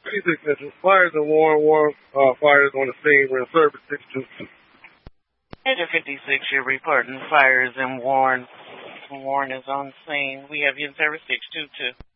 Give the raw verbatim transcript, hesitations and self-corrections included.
thirty-six Central. Fires in Warren. Warren uh, fires on the scene. We're in service six two two. Engine fifty-six, you're reporting fires in Warren. Warren is on scene. We have you in service six two two.